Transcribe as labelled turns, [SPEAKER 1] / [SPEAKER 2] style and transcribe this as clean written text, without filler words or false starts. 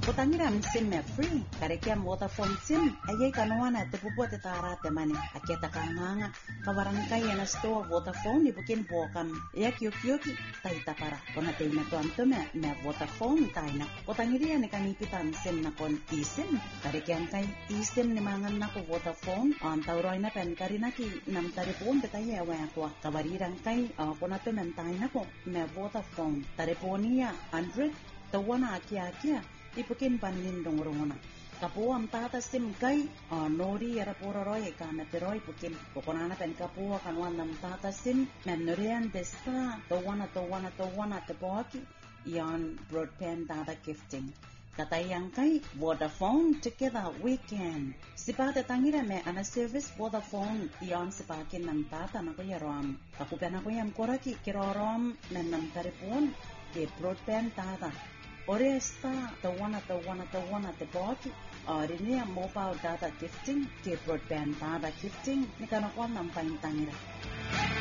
[SPEAKER 1] Kutangiram sim me free. Karekiam Vodafone sim. Ayay kanuana te pupuat tarate mani. Aketa kamanga. Kawarangkay na store Vodafone ibukin bokam. Yak yuki taita para. Konatay na tuanto me Vodafone taina. Kutangirian ni kanipitan sim na kon isim. Karekiam kay isim ni mangan na ko Vodafone. Tauroy na pen karinaki nam taripon betaya wakwa. Kawarirang kay konato mentay na ko me Vodafone. Tariponia 100. Tawana akia. Ipukin panin dongorongona. Kapuam tata sim kai nori era pororoy kameteroy pukin pokonana pen kapua kanwan nam tata sim menorian desta tawana te poki yon broadband data gifting. Katayang kai Vodafone together we can. Sipate tangira me ana service Vodafone yon sipakin nam tata na kuyarom. Kapupena kuyam koraki kirorom men nam taripon ke broadband data. Ore esta tawana te poki rini mobile data gifting ke broadband data gifting ni kana kwa nampain tangira.